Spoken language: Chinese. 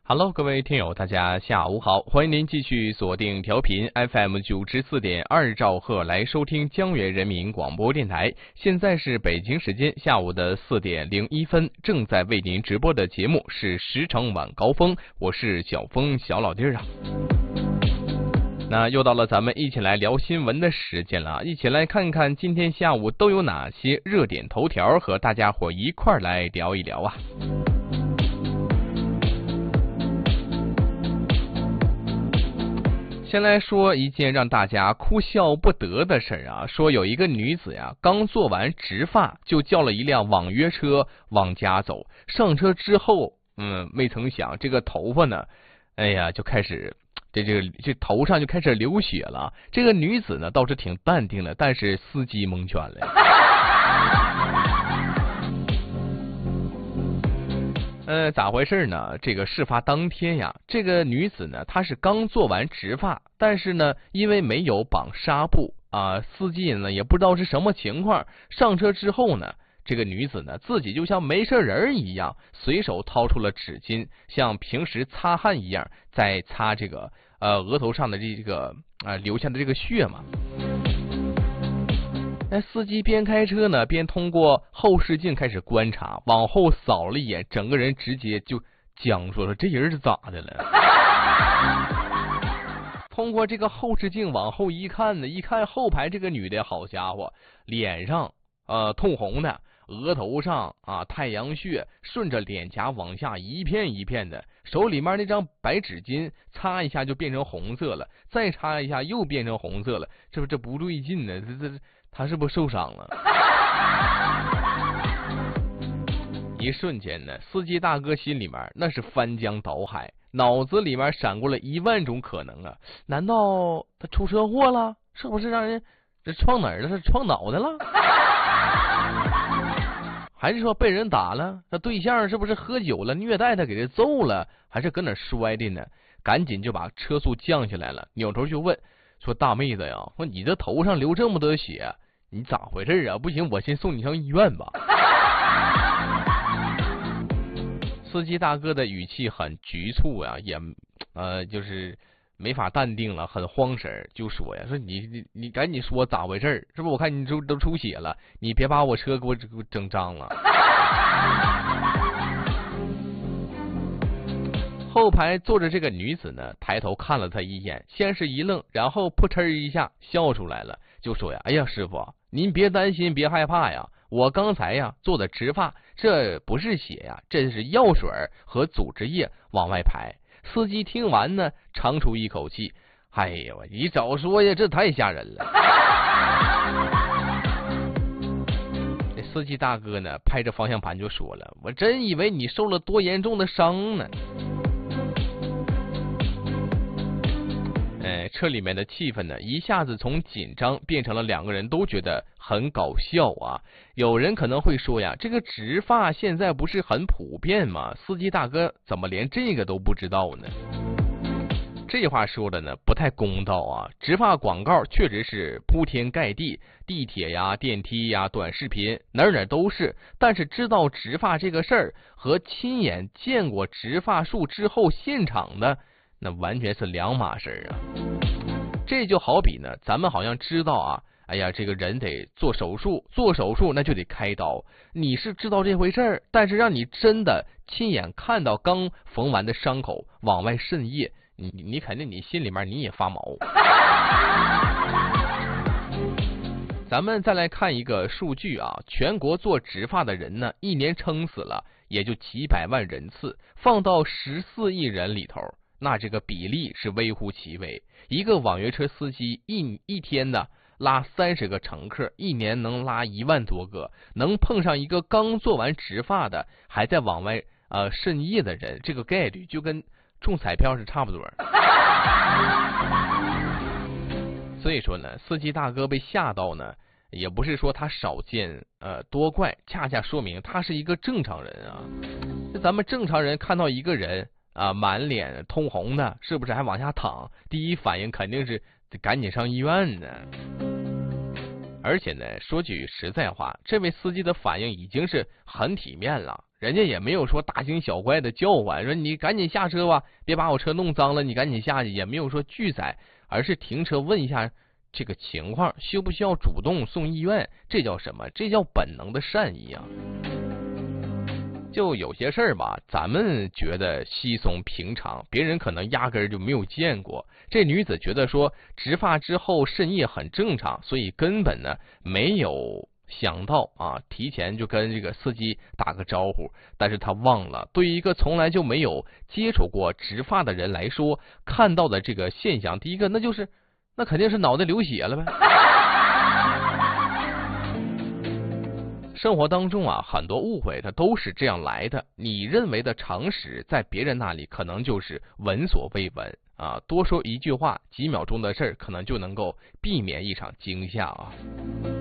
Hello，各位听友，大家下午好，欢迎您继续锁定调频 FM 94.2兆赫来收听江源人民广播电台。现在是北京时间下午的4点01分，正在为您直播的节目是时程晚高峰，我是小峰小老弟儿啊。那又到了咱们一起来聊新闻的时间了，一起来看看今天下午都有哪些热点头条，和大家伙一块儿来聊一聊啊。先来说一件让大家哭笑不得的事啊，说有一个女子呀，刚做完植发就叫了一辆网约车往家走，上车之后，没曾想这个头发呢，哎呀，就开始这头上就开始流血了。这个女子呢倒是挺淡定的，但是司机蒙圈了。咋回事呢？这个事发当天呀，这个女子呢，她是刚做完植发，但是呢，因为没有绑纱布啊，司机呢也不知道是什么情况，上车之后呢，这个女子呢自己就像没事人一样，随手掏出了纸巾，像平时擦汗一样，在擦这个额头上的这个留下的这个血嘛。那司机边开车呢，边通过后视镜开始观察，往后扫了一眼，整个人直接就僵住了。这人是咋的了？通过这个后视镜往后一看呢，一看后排这个女的，好家伙，脸上通红的，额头上太阳穴顺着脸颊往下一片一片的，手里面那张白纸巾擦一下就变成红色了，再擦一下又变成红色了，这不对劲呢，他是不是受伤了？一瞬间呢，司机大哥心里面那是翻江倒海，脑子里面闪过了10000种可能啊！难道他出车祸了？是不是让人这撞哪儿了？是撞脑袋了？还是说被人打了？他对象是不是喝酒了虐待他，给他揍了？还是搁哪摔的呢？赶紧就把车速降下来了，扭头就问说：“大妹子呀，说你这头上流这么多血，你咋回事啊？不行，我先送你上医院吧。”司机大哥的语气很局促呀，也就是没法淡定了，很慌神，就说呀：“说你赶紧说咋回事？是不是？我看你都出血了，你别把我车给我整脏了。”后排坐着这个女子呢，抬头看了他一眼，先是一愣，然后扑哧一下笑出来了，就说呀：“哎呀，师傅，您别担心，别害怕呀，我刚才呀做的植发，这不是血呀，这是药水和组织液往外排。”司机听完呢，长出一口气：“哎呀，你早说呀，这太吓人了。”这司机大哥呢，拍着方向盘就说了：“我真以为你受了多严重的伤呢。”车里面的气氛呢，一下子从紧张变成了两个人都觉得很搞笑啊。有人可能会说呀，这个植发现在不是很普遍吗？司机大哥怎么连这个都不知道呢？这话说的呢不太公道啊。植发广告确实是铺天盖地，地铁呀、电梯呀、短视频哪哪都是，但是知道植发这个事儿和亲眼见过植发术之后现场的，那完全是两码事啊。这就好比呢，咱们好像知道啊，哎呀，这个人得做手术，做手术那就得开刀。你是知道这回事儿，但是让你真的亲眼看到刚缝完的伤口往外渗液，你肯定你心里面你也发毛。咱们再来看一个数据啊，全国做植发的人呢，一年撑死了也就几百万人次，放到14亿人里头，那这个比例是微乎其微。一个网约车司机一天呢拉30个乘客，一年能拉1万多个，能碰上一个刚做完植发的还在往外渗液的人，这个概率就跟中彩票是差不多。所以说呢，司机大哥被吓到呢，也不是说他少见多怪，恰恰说明他是一个正常人啊。咱们正常人看到一个人满脸通红的，是不是还往下躺？第一反应肯定是赶紧上医院呢。而且呢，说句实在话，这位司机的反应已经是很体面了， 人家也没有说大惊小怪的叫唤，说你赶紧下车吧，别把我车弄脏了，你赶紧下去，也没有说拒载，而是停车问一下这个情况，需不需要主动送医院？这叫什么？这叫本能的善意啊！就有些事儿吧，咱们觉得稀松平常，别人可能压根儿就没有见过。这女子觉得说植发之后渗液很正常，所以根本呢没有想到啊，提前就跟这个司机打个招呼。但是她忘了，对于一个从来就没有接触过植发的人来说，看到的这个现象，第一个那肯定是脑袋流血了呗。生活当中啊，很多误会它都是这样来的。你认为的常识，在别人那里可能就是闻所未闻啊。多说一句话，几秒钟的事儿，可能就能够避免一场惊吓啊。